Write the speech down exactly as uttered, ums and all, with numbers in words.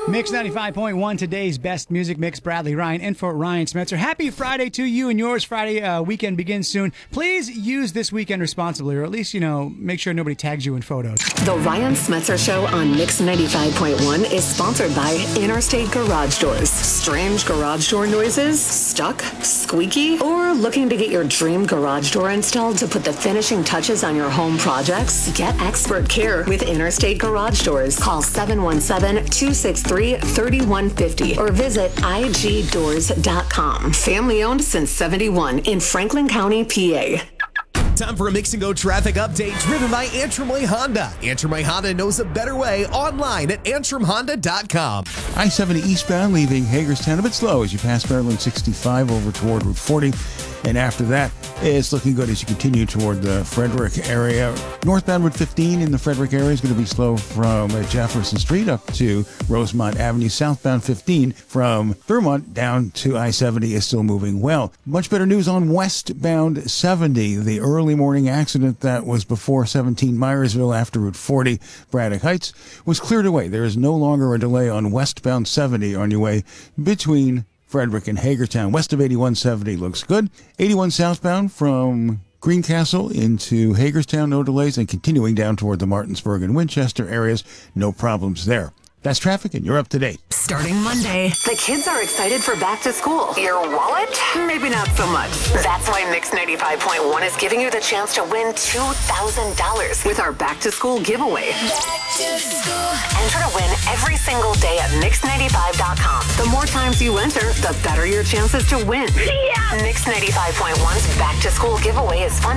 Mix ninety-five point one, today's best music mix. Bradley Ryan in for Ryan Smetzer. Happy Friday to you and yours. Friday uh, weekend begins soon. Please use this weekend responsibly, or at least, you know, make sure nobody tags you in photos. The Ryan Smetzer Show on Mix ninety-five point one is sponsored by Interstate Garage Doors. Strange garage door noises? Stuck? Squeaky? Or looking to get your dream garage door installed to put the finishing touches on your home projects? Get expert care with Interstate Garage Doors. Call seven one seven, two six three, three one five zero or visit I G doors dot com. Family owned since seventy-one in Franklin County, P A. Time for a Mix and Go traffic update driven by Antrim Way Honda. Antrim Way Honda knows a better way online at antrim honda dot com. I seventy eastbound leaving Hagerstown a bit slow as you pass Maryland sixty-five over toward Route forty. And after that, it's looking good as you continue toward the Frederick area. Northbound Route fifteen in the Frederick area is going to be slow from Jefferson Street up to Rosemont Avenue. Southbound fifteen from Vermont down to I seventy is still moving well. Much better news on westbound seventy. The early morning accident that was before seventeen Myersville after Route forty, Braddock Heights, was cleared away. There is no longer a delay on westbound seventy on your way between Frederick and Hagerstown. West of eighty-one seventy looks good. eighty-one southbound from Greencastle into Hagerstown, no delays, and continuing down toward the Martinsburg and Winchester areas, no problems there. That's traffic, and you're up to date. Starting Monday, the kids are excited for back to school. Your wallet? Maybe not so much. That's why Mix ninety-five point one is giving you the chance to win two thousand dollars with our back to school giveaway. Back to school. Enter to win every single day at mix ninety-five dot com. The more times you enter, the better your chances to win. Yeah! Mix ninety-five point one's back to school giveaway is fun.